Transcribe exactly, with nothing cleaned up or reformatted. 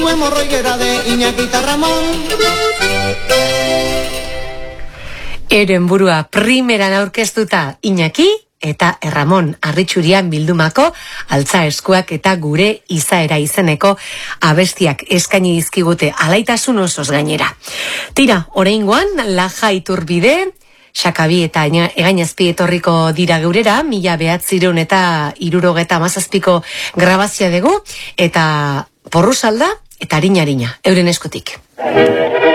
Su hemorroidera de Iñaki eta Ramon. Eren burua primeran aurkeztuta Iñaki eta Ramon Arritxurian bildumako altza eskuak eta gure izaera izeneko abestiak eskaini dizkigute alaitasun osoz gainera. Tira, oraingoan Laja Iturbide, Xakabi eta Egainazpi etorriko dira geurera, mila behatzireun eta hirurogeta hamazazpiko grabazioa dugu, eta Porrusalda eta Arina Arina, euren eskutik.